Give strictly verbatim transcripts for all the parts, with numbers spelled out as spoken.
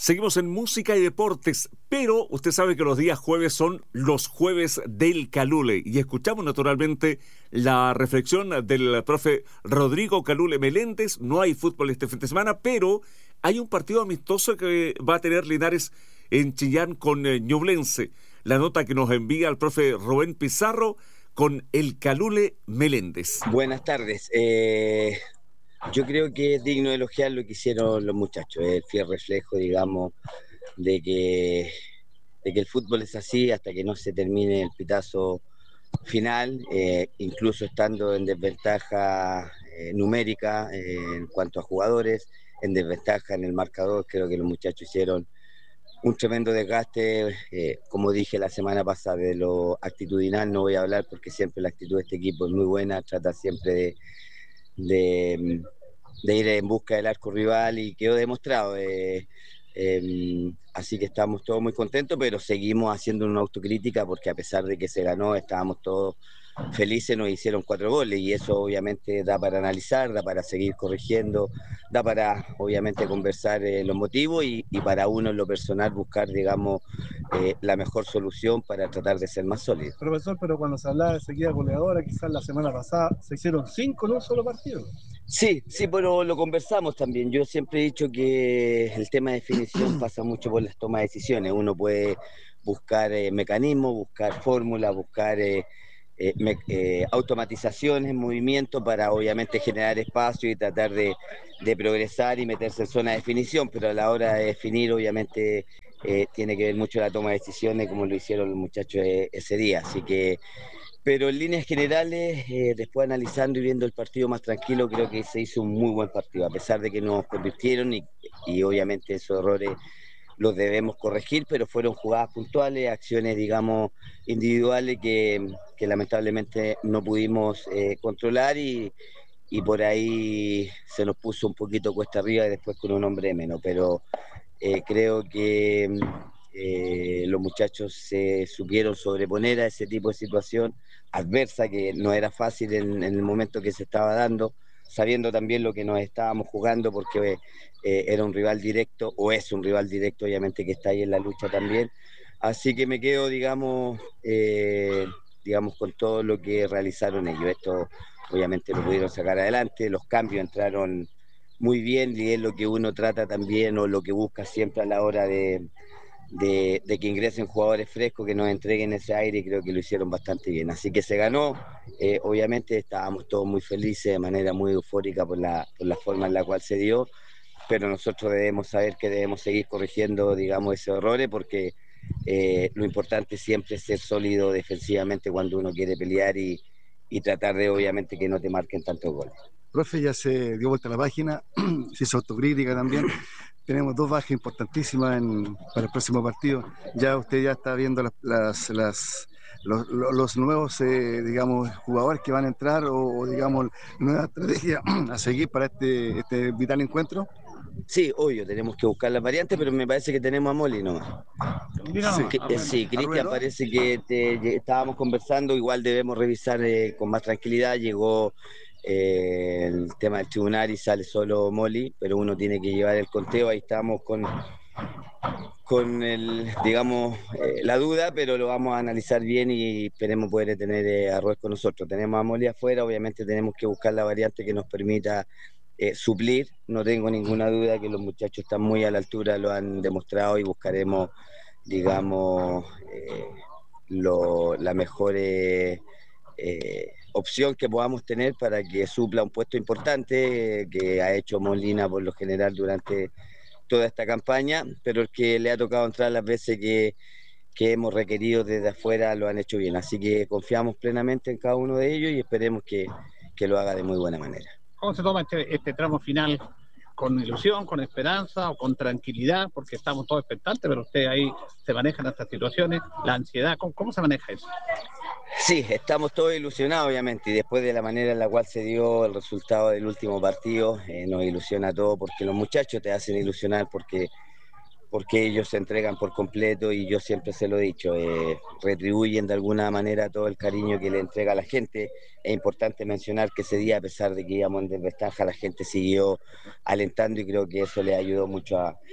Seguimos en música y deportes, pero usted sabe que los días jueves son los jueves del Calule y escuchamos naturalmente la reflexión del profe Rodrigo Calule Meléndez. No hay fútbol este fin de semana, pero hay un partido amistoso que va a tener Linares en Chillán con eh, Ñublense. La nota que nos envía el profe Rubén Pizarro con el Calule Meléndez. Buenas tardes. Eh, yo creo que es digno de elogiar lo que hicieron los muchachos. El fiel reflejo, digamos, de que, de que el fútbol es así hasta que no se termine el pitazo final, eh, incluso estando en desventaja eh, numérica eh, en cuanto a jugadores, en desventaja en el marcador. Creo que los muchachos hicieron un tremendo desgaste, eh, como dije la semana pasada, de lo actitudinal no voy a hablar porque siempre la actitud de este equipo es muy buena, trata siempre de, de, de ir en busca del arco rival y quedó demostrado. Eh, eh, así que estamos todos muy contentos, pero seguimos haciendo una autocrítica porque a pesar de que se ganó, estábamos todos felices, nos hicieron cuatro goles y eso obviamente da para analizar, da para seguir corrigiendo, da para obviamente conversar eh, los motivos y, y para uno en lo personal buscar, digamos, eh, la mejor solución para tratar de ser más sólido. Profesor, pero cuando se hablaba de sequía goleadora, quizás la semana pasada se hicieron cinco en un solo partido. Sí, sí, pero lo conversamos también. Yo siempre he dicho que el tema de definición pasa mucho por las tomas de decisiones. Uno puede buscar eh, mecanismos, buscar fórmulas, buscar eh, eh, me, eh, automatizaciones, movimientos para obviamente generar espacio y tratar de, de progresar y meterse en zona de definición, pero a la hora de definir obviamente eh, tiene que ver mucho la toma de decisiones como lo hicieron los muchachos eh, ese día. Así que pero en líneas generales, eh, después analizando y viendo el partido más tranquilo, creo que se hizo un muy buen partido, a pesar de que nos convirtieron y, y obviamente esos errores los debemos corregir, pero fueron jugadas puntuales, acciones, digamos, individuales que, que lamentablemente no pudimos eh, controlar y, y por ahí se nos puso un poquito cuesta arriba y después con un hombre menos, pero eh, creo que eh, los muchachos se supieron sobreponer a ese tipo de situación adversa que no era fácil en, en el momento que se estaba dando, sabiendo también lo que nos estábamos jugando porque eh, era un rival directo o es un rival directo obviamente que está ahí en la lucha también. Así que me quedo, digamos, eh, digamos con todo lo que realizaron ellos. Esto obviamente lo pudieron sacar adelante, los cambios entraron muy bien y es lo que uno trata también o lo que busca siempre a la hora de, de, de que ingresen jugadores frescos que nos entreguen ese aire y creo que lo hicieron bastante bien. Así que se ganó, eh, obviamente estábamos todos muy felices de manera muy eufórica por la, por la forma en la cual se dio, pero nosotros debemos saber que debemos seguir corrigiendo, digamos, esos errores porque eh, lo importante siempre es ser sólido defensivamente cuando uno quiere pelear y, y tratar de obviamente que no te marquen tantos goles. Profe, ya se dio vuelta a la página, se hizo autocrítica también. Tenemos dos bajas importantísimas en, para el próximo partido. Ya usted ya está viendo las, las, las, los, los nuevos, eh, digamos, jugadores que van a entrar o, o digamos, nueva estrategia a seguir para este, este vital encuentro. Sí, obvio, tenemos que buscar las variantes, pero me parece que tenemos a Moli nomás. Sí, que, sí, Cristian parece que te, estábamos conversando, igual debemos revisar eh, con más tranquilidad. Llegó eh, el tema del tribunal y sale solo Moli, pero uno tiene que llevar el conteo. Ahí estamos con, con el, digamos, eh, la duda, pero lo vamos a analizar bien y esperemos poder tener eh, a Ruiz con nosotros. Tenemos a Moli afuera, obviamente tenemos que buscar la variante que nos permita Eh, suplir. No tengo ninguna duda que los muchachos están muy a la altura, lo han demostrado y buscaremos, digamos, eh, lo, la mejor eh, eh, opción que podamos tener para que supla un puesto importante eh, que ha hecho Molina por lo general durante toda esta campaña, pero el que le ha tocado entrar las veces que, que hemos requerido desde afuera lo han hecho bien. Así que confiamos plenamente en cada uno de ellos y esperemos que, que lo haga de muy buena manera. ¿Cómo se toma este, este tramo final? ¿Con ilusión, con esperanza o con tranquilidad? Porque estamos todos expectantes, pero ustedes ahí se manejan estas situaciones, la ansiedad, ¿cómo, cómo se maneja eso? Sí, estamos todos ilusionados obviamente y después de la manera en la cual se dio el resultado del último partido, eh, nos ilusiona todo porque los muchachos te hacen ilusionar porque porque ellos se entregan por completo y yo siempre se lo he dicho, eh, retribuyen de alguna manera todo el cariño que le entrega a la gente. Es importante mencionar que ese día, a pesar de que íbamos en desventaja, la gente siguió alentando y creo que eso le ayudó mucho a,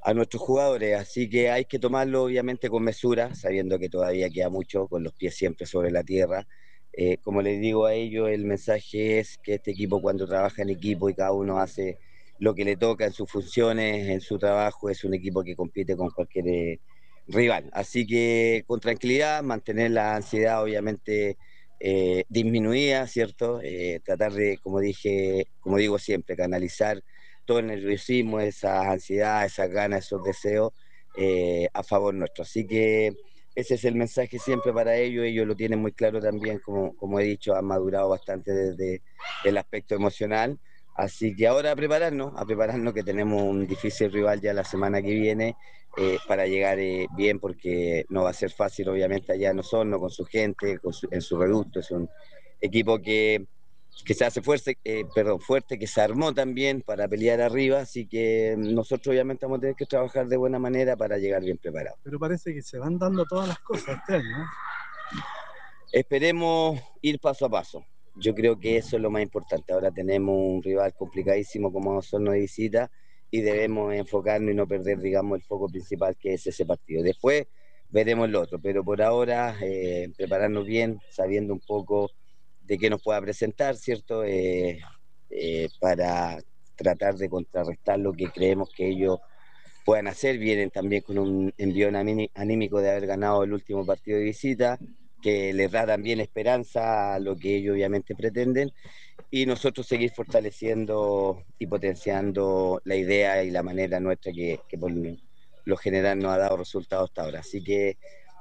a nuestros jugadores, así que hay que tomarlo obviamente con mesura, sabiendo que todavía queda mucho, con los pies siempre sobre la tierra. Eh, como les digo a ellos, el mensaje es que este equipo, cuando trabaja en equipo y cada uno hace lo que le toca en sus funciones, en su trabajo, es un equipo que compite con cualquier eh, rival. Así que con tranquilidad, mantener la ansiedad obviamente eh, disminuida, ¿cierto? Eh, tratar de, como dije, como digo siempre, canalizar todo el nerviosismo, esa ansiedad, esas ganas, esos deseos eh, a favor nuestro. Así que ese es el mensaje siempre para ellos. Ellos lo tienen muy claro también, como, como he dicho, han madurado bastante desde el aspecto emocional. Así que ahora a prepararnos, a prepararnos que tenemos un difícil rival ya la semana que viene eh, para llegar eh, bien, porque no va a ser fácil obviamente allá en Osorno con su gente, con su, en su reducto. Es un equipo que que se hace fuerte, eh, perdón, fuerte, que se armó también para pelear arriba, así que nosotros obviamente vamos a tener que trabajar de buena manera para llegar bien preparados. Pero parece que se van dando todas las cosas este año, ¿no? Esperemos ir paso a paso. Yo creo que eso es lo más importante. Ahora tenemos un rival complicadísimo como Osorno de visita y debemos enfocarnos y no perder, digamos, el foco principal, que es ese partido. Después veremos lo otro, pero por ahora eh, prepararnos bien, sabiendo un poco de qué nos pueda presentar, ¿cierto? Eh, eh, para tratar de contrarrestar lo que creemos que ellos puedan hacer. Vienen también con un envío anímico de haber ganado el último partido de visita, que les da también esperanza a lo que ellos obviamente pretenden, y nosotros seguir fortaleciendo y potenciando la idea y la manera nuestra que, que por lo general nos ha dado resultados hasta ahora. Así que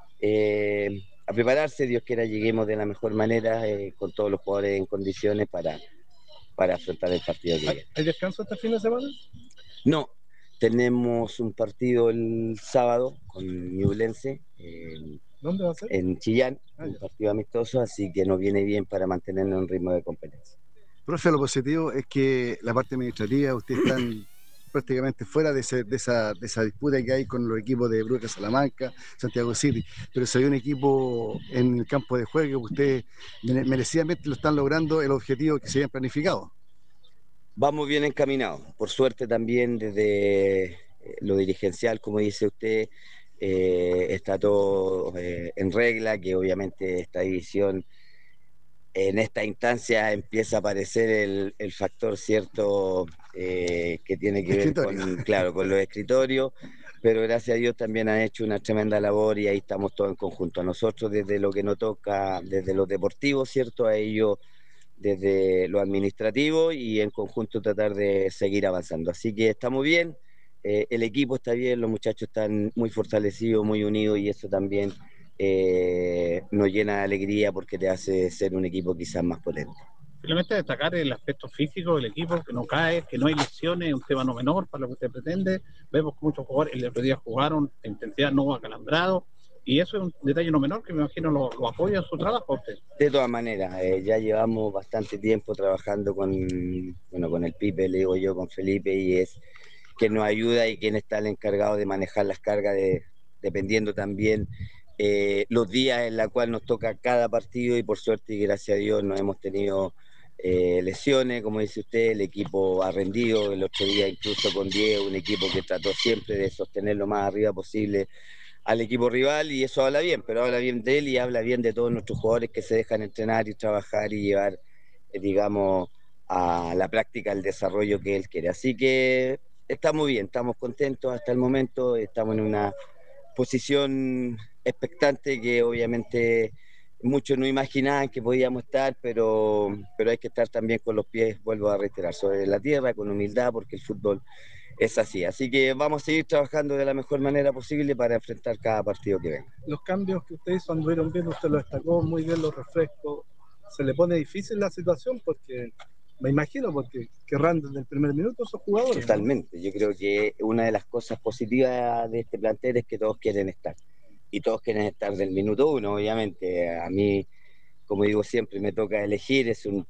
eh, a prepararse, Dios quiera lleguemos de la mejor manera eh, con todos los jugadores en condiciones para, para afrontar el partido que ¿Hay, viene. ¿Hay descanso este fin de semana? No, tenemos un partido el sábado con Ñublense eh, ¿Dónde va a ser? en Chillán, Ah, un ya. partido amistoso, así que nos viene bien para mantenernos en ritmo de competencia. Profe, lo positivo es que la parte administrativa, ustedes están prácticamente fuera de, ese, de, esa, de esa disputa que hay con los equipos de Brujas, Salamanca, Santiago City, pero si hay un equipo en el campo de juego que ustedes merecidamente lo están logrando el objetivo que se habían planificado. Vamos bien encaminados, por suerte también desde lo dirigencial, como dice usted, eh, está todo eh, en regla, que obviamente esta división en esta instancia empieza a aparecer el, el factor cierto eh, que tiene que ver con, claro, con los escritorios, pero gracias a Dios también han hecho una tremenda labor y ahí estamos todos en conjunto. A nosotros desde lo que nos toca, desde los deportivos, ¿cierto? A ellos desde lo administrativo y en conjunto tratar de seguir avanzando. Así que estamos bien, eh, el equipo está bien, los muchachos están muy fortalecidos, muy unidos y eso también eh, nos llena de alegría porque te hace ser un equipo quizás más potente. Finalmente destacar el aspecto físico del equipo, que no cae, que no hay lesiones, un tema no menor para lo que usted pretende. Vemos que muchos jugadores el otro día jugaron, la intensidad no va acalambrado, y eso es un detalle no menor que me imagino lo, lo apoya en su trabajo a usted. De todas maneras, eh, ya llevamos bastante tiempo trabajando con, bueno, con el Pipe, le digo yo, con Felipe, y es quien nos ayuda y quien está el encargado de manejar las cargas, de, dependiendo también eh, los días en los cuales nos toca cada partido, y por suerte y gracias a Dios no hemos tenido eh, lesiones, como dice usted, el equipo ha rendido, el otro día incluso con Diego, un equipo que trató siempre de sostener lo más arriba posible al equipo rival, y eso habla bien, pero habla bien de él y habla bien de todos nuestros jugadores que se dejan entrenar y trabajar y llevar, eh, digamos, a la práctica el desarrollo que él quiere. Así que estamos bien, estamos contentos hasta el momento, estamos en una posición expectante que obviamente muchos no imaginaban que podíamos estar, pero, pero hay que estar también con los pies, vuelvo a reiterar, sobre la tierra, con humildad, porque el fútbol es así. Así que vamos a seguir trabajando de la mejor manera posible para enfrentar cada partido que venga. Los cambios que ustedes hizo anduvieron bien, usted lo destacó muy bien, los refrescos. Se le pone difícil la situación porque, me imagino, porque querrán desde el primer minuto esos jugadores. Totalmente. ¿No? Yo creo que una de las cosas positivas de este plantel es que todos quieren estar. Y todos quieren estar del minuto uno, obviamente. A mí, como digo siempre, me toca elegir. Es un,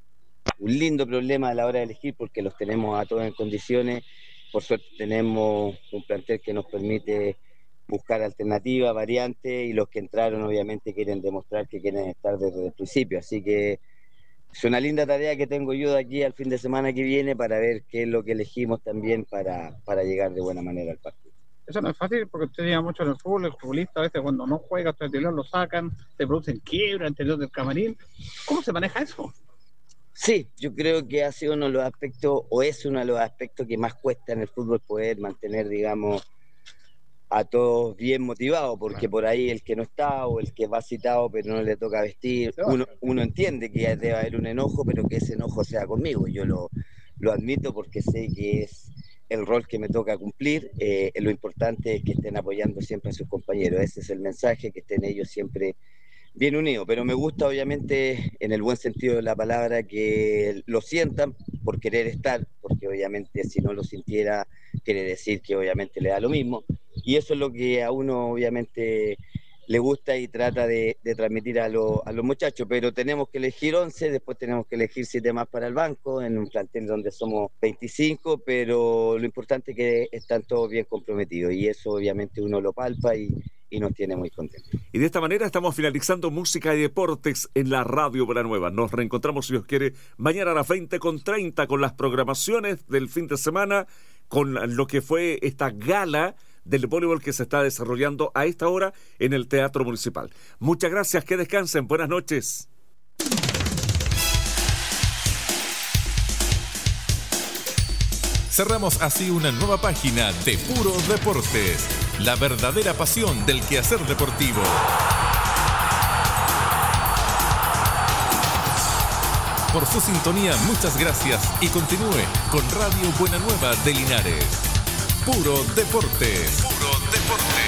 un lindo problema a la hora de elegir porque los tenemos a todos en condiciones. Por suerte tenemos un plantel que nos permite buscar alternativas, variantes, y los que entraron obviamente quieren demostrar que quieren estar desde el principio. Así que es una linda tarea que tengo yo de aquí al fin de semana que viene para ver qué es lo que elegimos también para, para llegar de buena manera al partido. Eso no es fácil porque usted lleva mucho en el fútbol, el futbolista a veces cuando no juega, hasta el interior lo sacan, se producen quiebras interior del camarín. ¿Cómo se maneja eso? Sí, yo creo que ha sido uno de los aspectos, o es uno de los aspectos que más cuesta en el fútbol poder mantener, digamos, a todos bien motivados, porque por ahí el que no está o el que va citado pero no le toca vestir, uno, uno entiende que debe haber un enojo, pero que ese enojo sea conmigo. Yo lo, lo admito porque sé que es el rol que me toca cumplir. Eh, lo importante es que estén apoyando siempre a sus compañeros, ese es el mensaje, que estén ellos siempre bien unidos, pero me gusta obviamente en el buen sentido de la palabra que lo sientan por querer estar, porque obviamente si no lo sintiera quiere decir que obviamente le da lo mismo, y eso es lo que a uno obviamente le gusta y trata de, de transmitir a, lo, a los muchachos, pero tenemos que elegir once, después tenemos que elegir siete más para el banco, en un plantel donde somos veinticinco, pero lo importante es que están todos bien comprometidos, y eso obviamente uno lo palpa y, y nos tiene muy contentos. Y de esta manera estamos finalizando Música y Deportes en la Radio Buenanueva. Nos reencontramos, si Dios quiere, mañana a las veinte con treinta con las programaciones del fin de semana, con lo que fue esta gala del voleibol que se está desarrollando a esta hora en el Teatro Municipal. Muchas gracias, que descansen, buenas noches. Cerramos así una nueva página de Puro Deportes, la verdadera pasión del quehacer deportivo. Por su sintonía, muchas gracias y continúe con Radio Buenanueva de Linares. Puro Deportes. Puro Deportes.